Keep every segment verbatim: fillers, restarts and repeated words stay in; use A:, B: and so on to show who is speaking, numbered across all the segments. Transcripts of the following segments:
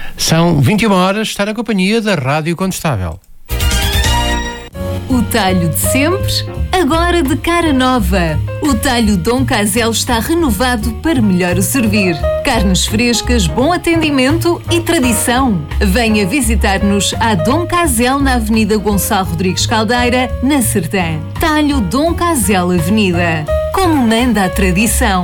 A: São vinte e uma horas, está na companhia da Rádio Contestável.
B: O talho de sempre, agora de cara nova. O talho Dom Casel está renovado para melhor o servir. Carnes frescas, bom atendimento e tradição. Venha visitar-nos à Dom Casel na Avenida Gonçalo Rodrigues Caldeira, na Sertã. Talho Dom Casel Avenida. Como manda a tradição.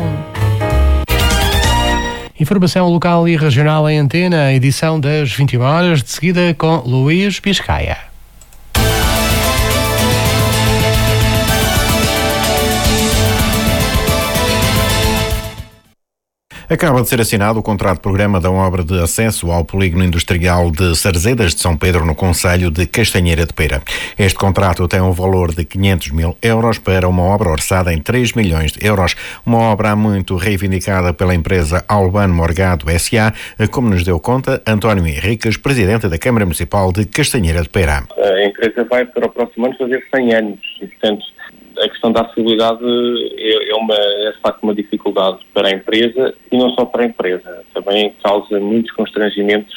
A: Informação local e regional em antena, edição das vinte e uma horas, de seguida com Luís Biscaia.
C: Acaba de ser assinado o contrato de programa da obra de acesso ao polígono industrial de Sarzedas de São Pedro, no concelho de Castanheira de Pera. Este contrato tem um valor de quinhentos mil euros para uma obra orçada em três milhões de euros. Uma obra muito reivindicada pela empresa Albano Morgado S A, como nos deu conta António Henriques, presidente da Câmara Municipal de Castanheira de Pera.
D: A empresa vai para o próximo ano fazer cem anos e, portanto, a questão da acessibilidade é, é, uma, é de facto uma dificuldade para a empresa e não só para a empresa. Também causa muitos constrangimentos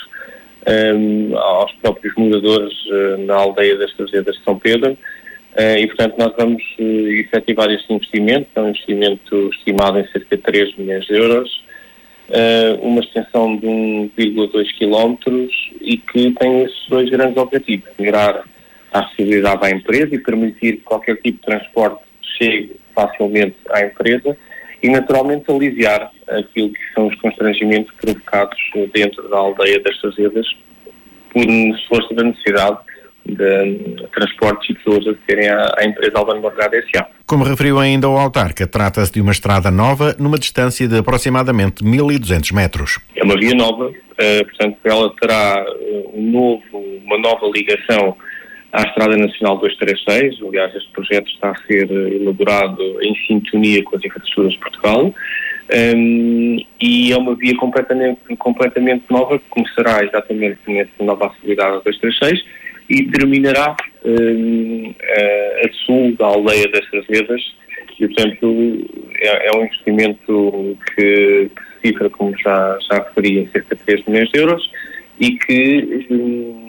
D: um, aos próprios moradores uh, na aldeia das Sarzedas de São Pedro uh, e, portanto, nós vamos uh, efetivar este investimento, é um investimento estimado em cerca de três milhões de euros, uh, uma extensão de um vírgula dois quilómetros e que tem esses dois grandes objetivos: melhorar a acessibilidade à empresa e permitir que qualquer tipo de transporte chegue facilmente à empresa e, naturalmente, aliviar aquilo que são os constrangimentos provocados dentro da aldeia das Sarzedas por força da necessidade de transportes e pessoas a acederem à, à empresa Albano Morgado S A.
C: Como referiu ainda o autarca, trata-se de uma estrada nova numa distância de aproximadamente mil e duzentos metros.
D: É uma via nova, uh, portanto, ela terá um novo, uma nova ligação à Estrada Nacional duzentos e trinta e seis, aliás, este projeto está a ser elaborado em sintonia com as infraestruturas de Portugal, um, e é uma via completamente, completamente nova, que começará exatamente nessa nova acessibilidade a duzentos e trinta e seis e terminará um, a, a sul da aldeia das Sarzedas e, portanto, é, é um investimento que, que se cifra, como já, já referi, em cerca de três milhões de euros e que um,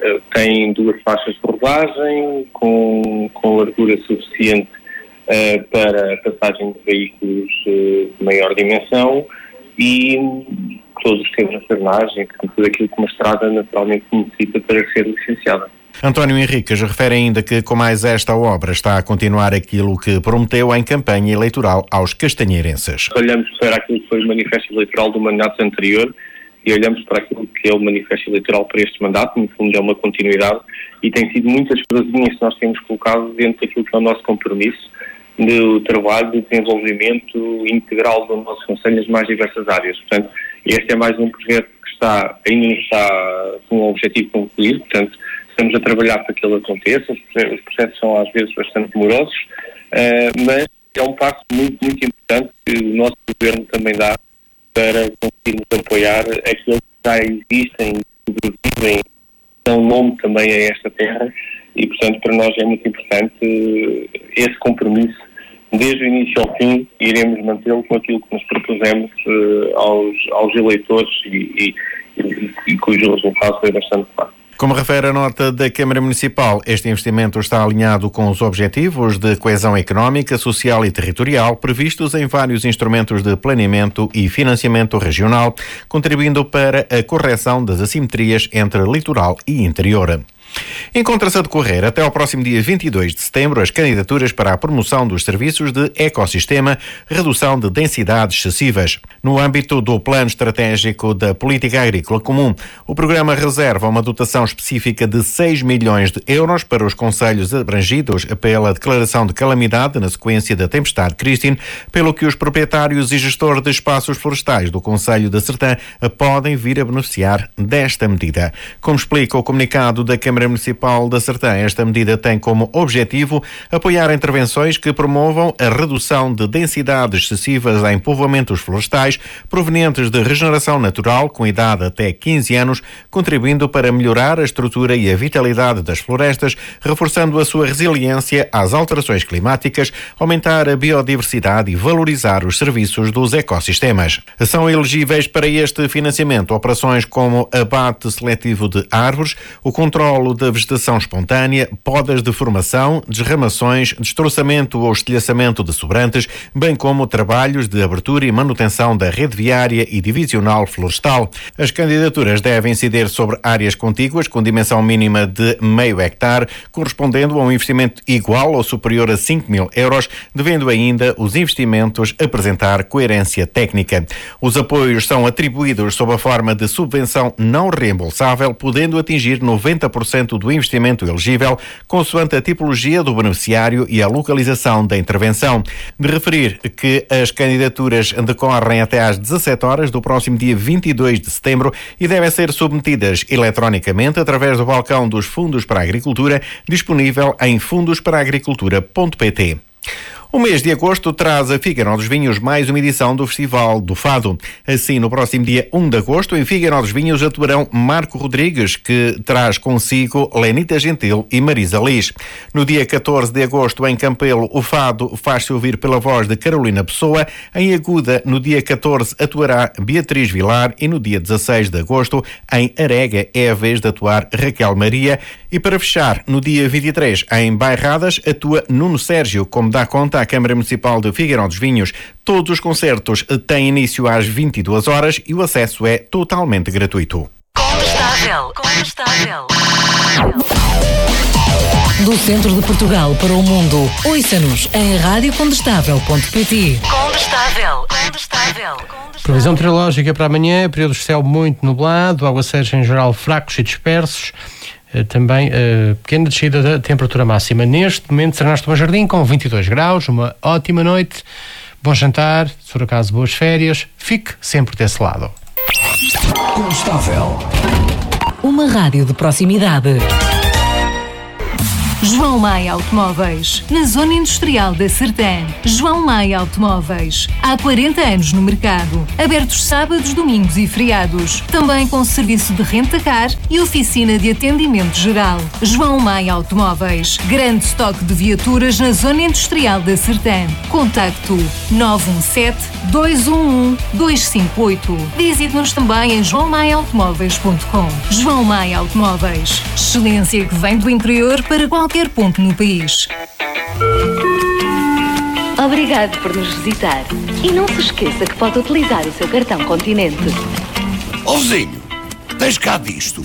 D: tem duas faixas de rodagem com, com largura suficiente uh, para a passagem de veículos uh, de maior dimensão e um, todos os sistemas de frenagem, tudo aquilo que uma estrada naturalmente necessita para ser licenciada.
C: António Henriques refere ainda que, com mais esta obra, está a continuar aquilo que prometeu em campanha eleitoral aos castanheirenses.
D: Olhamos para aquilo que foi o manifesto eleitoral do mandato anterior e olhamos para aquilo que é o manifesto eleitoral para este mandato, no fundo é uma continuidade, e tem sido muitas coisinhas que nós temos colocado dentro daquilo que é o nosso compromisso do trabalho, do desenvolvimento integral do nosso concelho nas mais diversas áreas. Portanto, este é mais um projeto que está, ainda não está com um objetivo concluído, portanto, estamos a trabalhar para que ele aconteça, os processos são às vezes bastante demorosos, uh, mas é um passo muito, muito importante que o nosso governo também dá para conseguirmos apoiar aqueles que já existem, sobrevivem, dão nome também a esta terra e, portanto, para nós é muito importante esse compromisso. Desde o início ao fim, iremos mantê-lo com aquilo que nos propusemos uh, aos, aos eleitores e, e, e, e cujo resultado foi bastante claro.
C: Como refere a nota da Câmara Municipal, este investimento está alinhado com os objetivos de coesão económica, social e territorial previstos em vários instrumentos de planeamento e financiamento regional, contribuindo para a correção das assimetrias entre litoral e interior. Encontra-se a decorrer até ao próximo dia vinte e dois de setembro as candidaturas para a promoção dos serviços de ecossistema, redução de densidades excessivas. No âmbito do Plano Estratégico da Política Agrícola Comum, o programa reserva uma dotação específica de seis milhões de euros para os concelhos abrangidos pela declaração de calamidade na sequência da tempestade Christine, pelo que os proprietários e gestores de espaços florestais do concelho da Sertã podem vir a beneficiar desta medida. Como explica o comunicado da Câmara Câmara Municipal da Sertã. Esta medida tem como objetivo apoiar intervenções que promovam a redução de densidades excessivas em povoamentos florestais provenientes de regeneração natural com idade até quinze anos, contribuindo para melhorar a estrutura e a vitalidade das florestas, reforçando a sua resiliência às alterações climáticas, aumentar a biodiversidade e valorizar os serviços dos ecossistemas. São elegíveis para este financiamento operações como abate seletivo de árvores, o controlo da vegetação espontânea, podas de formação, desramações, destroçamento ou estilhaçamento de sobrantes, bem como trabalhos de abertura e manutenção da rede viária e divisional florestal. As candidaturas devem incidir sobre áreas contíguas com dimensão mínima de meio hectare, correspondendo a um investimento igual ou superior a cinco mil euros, devendo ainda os investimentos apresentar coerência técnica. Os apoios são atribuídos sob a forma de subvenção não reembolsável, podendo atingir noventa por cento do investimento elegível, consoante a tipologia do beneficiário e a localização da intervenção. De referir que as candidaturas decorrem até às dezassete horas do próximo dia vinte e dois de setembro e devem ser submetidas eletronicamente através do balcão dos Fundos para a Agricultura, disponível em fundos para a agricultura ponto pt. O mês de agosto traz a Figueiró dos Vinhos mais uma edição do Festival do Fado. Assim, no próximo dia um de agosto, em Figueiró dos Vinhos atuarão Marco Rodrigues, que traz consigo Lenita Gentil e Marisa Liz. No dia catorze de agosto, em Campelo, o Fado faz-se ouvir pela voz de Carolina Pessoa. Em Aguda, no dia catorze, atuará Beatriz Vilar e no dia dezasseis de agosto, em Arega, é a vez de atuar Raquel Maria. E para fechar, no dia vinte e três, em Bairradas, atua Nuno Sérgio, como dá conta a Câmara Municipal de Figueiró dos Vinhos. Todos os concertos têm início às vinte e duas horas e o acesso é totalmente gratuito.
E: Condestável, Condestável. Do centro de Portugal para o mundo, ouça-nos em rádio condestável ponto pt. Condestável, Condestável.
A: Previsão meteorológica para amanhã, período de céu muito nublado, aguaceiros em geral fracos e dispersos. Também uh, pequena descida da temperatura máxima. Neste momento, Sernaste do Bom Jardim com vinte e dois graus, uma ótima noite, bom jantar, se for acaso boas férias, fique sempre desse lado.
E: Condestável. Uma rádio de proximidade.
B: João Maia Automóveis, na Zona Industrial da Sertã. João Maia Automóveis, há quarenta anos no mercado, abertos sábados, domingos e feriados, também com serviço de renta-car e oficina de atendimento geral. João Maia Automóveis, grande estoque de viaturas na Zona Industrial da Sertã. Contacto nove um sete, dois um um, dois cinco oito. Visite-nos também em joão maia automóveis ponto com. João Maia Automóveis, excelência que vem do interior para qualquer qualquer ponto no país.
F: Obrigado por nos visitar. E não se esqueça que pode utilizar o seu cartão Continente.
G: Ó vizinho, tens cá disto?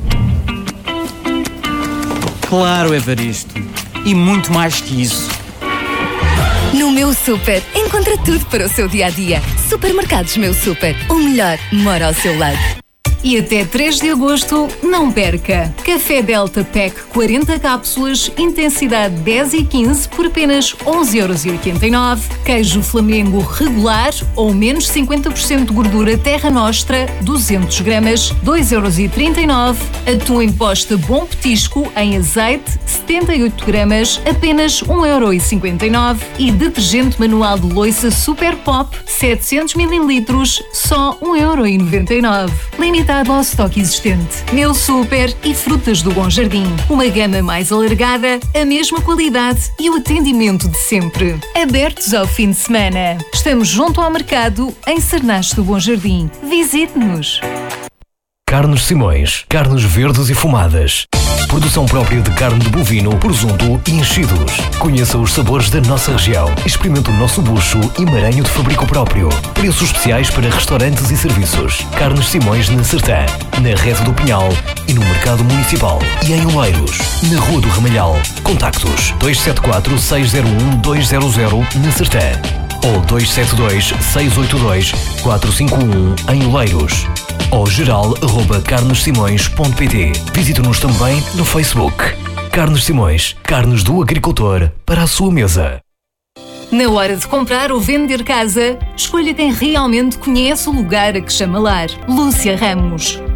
H: Claro, Evaristo. E muito mais que isso.
I: No Meu Super, encontra tudo para o seu dia-a-dia. Supermercados Meu Super, o melhor mora ao seu lado.
B: E até três de agosto, não perca! Café Delta Pack quarenta cápsulas, intensidade dez e quinze por apenas onze euros e oitenta e nove. Queijo Flamengo regular ou menos cinquenta por cento de gordura Terra Nostra, duzentos gramas, dois euros e trinta e nove. Atum em posta Bom Petisco em azeite, setenta e oito gramas, apenas um euro e cinquenta e nove. E detergente manual de louça Super Pop, setecentos mililitros, só um euro e noventa e nove. Limitado ao estoque existente. Meu Super e Frutas do Bom Jardim. Uma gama mais alargada, a mesma qualidade e o atendimento de sempre. Abertos ao fim de semana. Estamos junto ao mercado em Sernaste do Bom Jardim. Visite-nos.
J: Carnes Simões, carnes verdes e fumadas. Produção própria de carne de bovino, presunto e enchidos. Conheça os sabores da nossa região. Experimente o nosso bucho e maranho de fabrico próprio. Preços especiais para restaurantes e serviços. Carnes Simões na Sertã, na Rede do Pinhal e no Mercado Municipal. E em Oleiros, na Rua do Ramalhal. Contactos dois sete quatro, seis zero um, dois zero zero na Sertã ou dois sete dois, seis oito dois, quatro cinco um em Oleiros. Ou geral arroba carnes simões ponto pt. Visite-nos também no Facebook. Carnes Simões, carnes do agricultor para a sua mesa.
B: Na hora de comprar ou vender casa, escolha quem realmente conhece o lugar a que chama lar. Lúcia Ramos.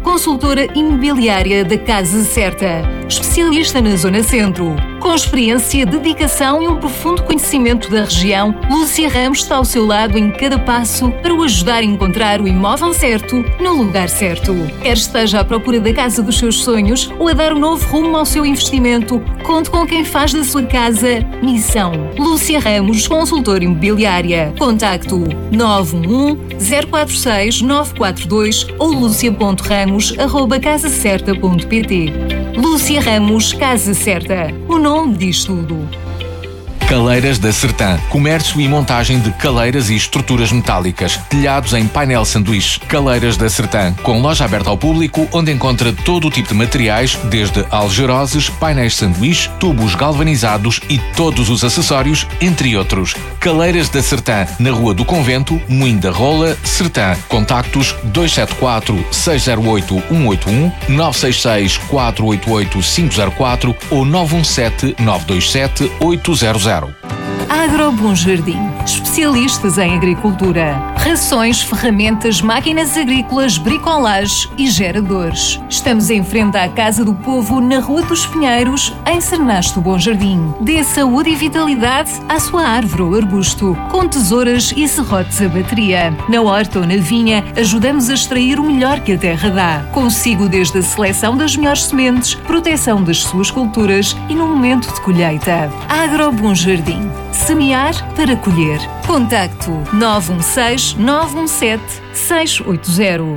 B: consultora imobiliária da Casa Certa, especialista na Zona Centro. Com experiência, dedicação e um profundo conhecimento da região, Lúcia Ramos está ao seu lado em cada passo para o ajudar a encontrar o imóvel certo no lugar certo. Quer esteja à procura da casa dos seus sonhos ou a dar um novo rumo ao seu investimento, conte com quem faz da sua casa missão. Lúcia Ramos, consultora imobiliária. Contacto nove um um, zero quatro seis, nove quatro dois ou lucia ponto ramos arroba casa certa ponto pt. Lúcia Ramos, Casa Certa. O nome diz tudo.
K: Caleiras da Sertã. Comércio e montagem de caleiras e estruturas metálicas. Telhados em painel sanduíche. Caleiras da Sertã. Com loja aberta ao público, onde encontra todo o tipo de materiais, desde algeroses, painéis sanduíche, tubos galvanizados e todos os acessórios, entre outros. Caleiras da Sertã. Na Rua do Convento, Moinho da Rola, Sertã. Contactos dois sete quatro, seis zero oito, um oito um, nove seis seis, quatro oito oito, cinco zero quatro ou nove um sete, nove dois sete, oito zero zero.
B: Agro Bom Jardim, especialistas em agricultura, rações, ferramentas, máquinas agrícolas, bricolage e geradores. Estamos em frente à Casa do Povo, na Rua dos Pinheiros, em Cernasto Bom Jardim. Dê saúde e vitalidade à sua árvore ou arbusto, com tesouras e serrotes a bateria. Na horta ou na vinha, ajudamos a extrair o melhor que a terra dá. Consigo desde a seleção das melhores sementes, proteção das suas culturas e no momento de colheita. Agro Bom Jardim. Semear para colher. Contacto nove um seis, nove um sete, seis oito zero.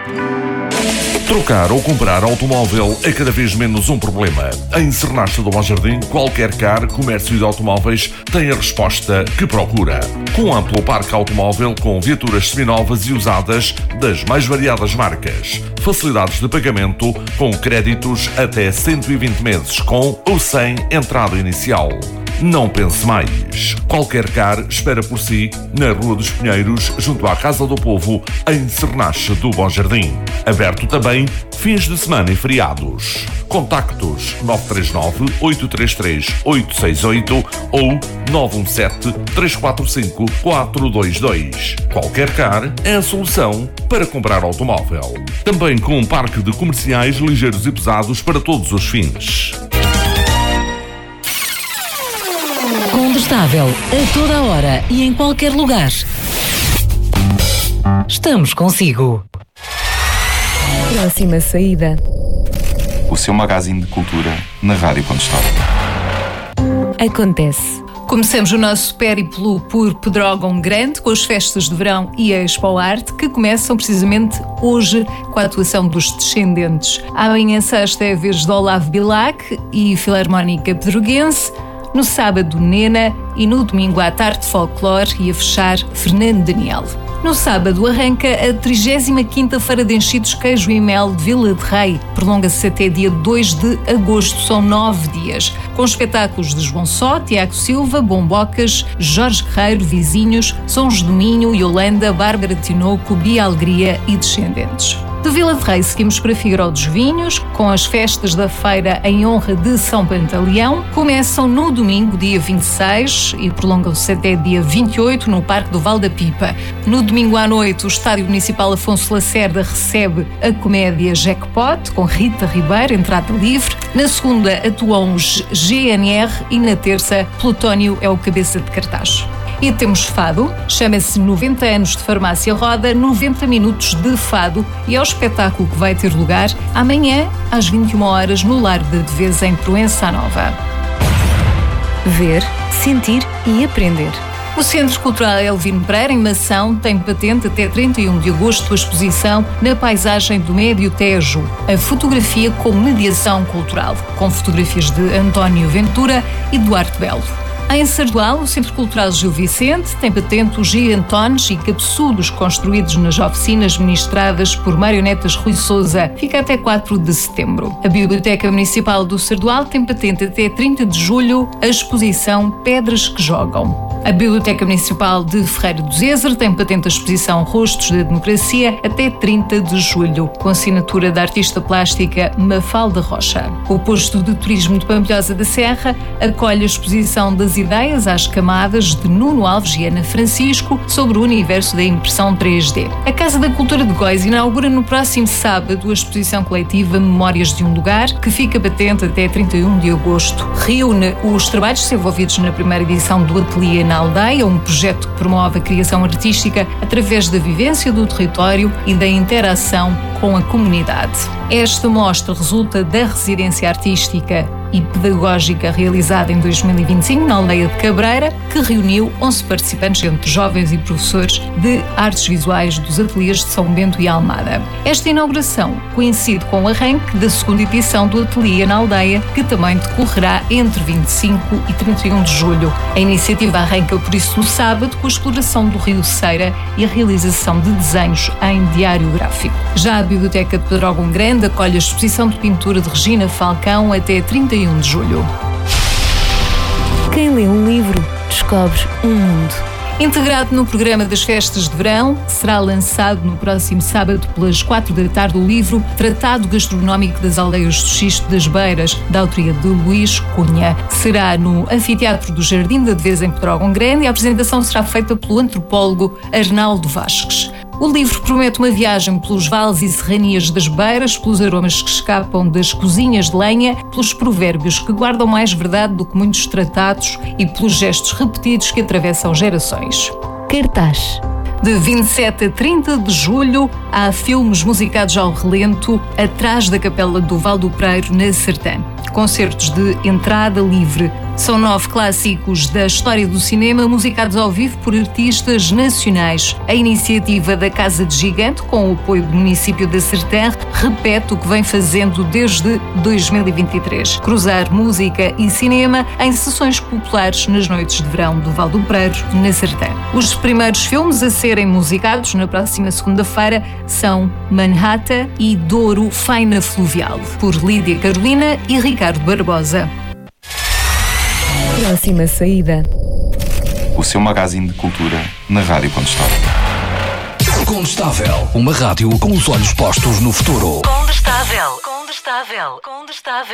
L: Trocar ou comprar automóvel é cada vez menos um problema. Em Cernasto do Bom Jardim, qualquer car, comércio de automóveis tem a resposta que procura. Com amplo parque automóvel com viaturas seminovas e usadas das mais variadas marcas. Facilidades de pagamento com créditos até cento e vinte meses com ou sem entrada inicial. Não pense mais. Qualquer car espera por si na Rua dos Pinheiros, junto à Casa do Povo, em Cernache do Bom Jardim. Aberto também fins de semana e feriados. Contactos nove três nove, oito três três, oito seis oito ou nove um sete, três quatro cinco, quatro dois dois. Qualquer car é a solução para comprar automóvel. Também com um parque de comerciais ligeiros e pesados para todos os fins.
E: Condestável, a toda a hora e em qualquer lugar. Estamos consigo.
I: Próxima saída.
M: O seu magazine de cultura na Rádio Condestável.
I: Acontece.
B: Começamos o nosso périplo por Pedrógão Grande, com as festas de verão e a Expo Arte, que começam precisamente hoje com a atuação dos Descendentes. Amanhã, sexta, é a vez de Olavo Bilac e Filarmónica Pedroguense. No sábado, Nena, e no domingo à tarde, Folclore, e a fechar, Fernando Daniel. No sábado arranca a trigésima quinta Feira de Enchidos Queijo e Mel de Vila de Rei. Prolonga-se até dia dois de agosto, são nove dias. Com espetáculos de João Só, Tiago Silva, Bombocas, Jorge Guerreiro, Vizinhos, Sons do Minho, Yolanda, Bárbara Tinoco, Bia Alegria e Descendentes. De Vila de Rei seguimos para Figueiró dos Vinhos, com as festas da feira em honra de São Pantaleão. Começam no domingo, dia vinte e seis, e prolongam-se até dia vinte e oito no Parque do Val da Pipa. No domingo à noite, o Estádio Municipal Afonso Lacerda recebe a comédia Jackpot, com Rita Ribeiro, entrada livre. Na segunda atuam os G N R e na terça, Plutónio é o cabeça de cartaz. E temos fado, chama-se noventa anos de Farmácia Roda, noventa minutos de fado, e é o espetáculo que vai ter lugar amanhã às vinte e uma horas no Lar de Devesa, em Proença Nova.
I: Ver, sentir e aprender.
B: O Centro Cultural Elvino Pereira, em Mação, tem patente até trinta e um de agosto a exposição Na Paisagem do Médio Tejo, a fotografia como mediação cultural, com fotografias de António Ventura e Duarte Belo. Em Sardual, o Centro Cultural Gil Vicente tem patente os gigantones e cabeçudos construídos nas oficinas ministradas por Marionetas Rui Sousa. Fica até quatro de setembro. A Biblioteca Municipal do Sardual tem patente até trinta de julho a exposição Pedras que Jogam.
N: A Biblioteca Municipal de Ferreira do Zezer tem patente a exposição Rostos da Democracia até trinta de julho, com assinatura da artista plástica Mafalda Rocha. O posto de turismo de Pampilhosa da Serra acolhe a exposição das ideias às camadas de Nuno Alves e Ana Francisco sobre o universo da impressão três D. A Casa da Cultura de Góis inaugura no próximo sábado a exposição coletiva Memórias de um Lugar, que fica patente até trinta e um de agosto. Reúne os trabalhos desenvolvidos na primeira edição do Ateliê na Aldeia, um projeto que promove a criação artística através da vivência do território e da interação com a comunidade. Esta mostra resulta da residência artística e pedagógica realizada em dois mil e vinte e cinco na aldeia de Cabreira, que reuniu onze participantes entre jovens e professores de artes visuais dos ateliês de São Bento e Almada. Esta inauguração coincide com o arranque da segunda edição do Ateliê na Aldeia, que também decorrerá entre vinte e cinco e trinta e um de julho. A iniciativa arranca por isso no sábado com a exploração do Rio Ceira e a realização de desenhos em diário gráfico. Já a Biblioteca de Pedrógão Grande acolhe a exposição de pintura de Regina Falcão até trinta e um de julho.
I: Quem lê um livro descobre um mundo.
N: Integrado no programa das festas de verão, será lançado no próximo sábado pelas quatro da tarde o livro Tratado Gastronómico das Aldeias do Xisto das Beiras, da autoria de Luís Cunha. Será no Anfiteatro do Jardim da Devesa, em Pedrógão Grande, e a apresentação será feita pelo antropólogo Arnaldo Vasques. O livro promete uma viagem pelos vales e serranias das beiras, pelos aromas que escapam das cozinhas de lenha, pelos provérbios que guardam mais verdade do que muitos tratados e pelos gestos repetidos que atravessam gerações.
I: Cartaz.
N: De vinte e sete a trinta de julho, há filmes musicados ao relento atrás da Capela do Val do Preiro, na Sertã. Concertos de entrada livre. São nove clássicos da história do cinema musicados ao vivo por artistas nacionais. A iniciativa da Casa de Gigante, com o apoio do município da Sertã, repete o que vem fazendo desde dois mil e vinte e três. Cruzar música e cinema em sessões populares nas noites de verão do Val do Preiro, na Sertã. Os primeiros filmes a serem musicados na próxima segunda-feira são Manhattan e Douro Faina Fluvial, por Lídia Carolina e Ricardo Barbosa.
I: Próxima saída.
M: O seu magazine de cultura na Rádio Condestável.
J: Condestável. Uma rádio com os olhos postos no futuro.
B: Condestável. Condestável. Condestável.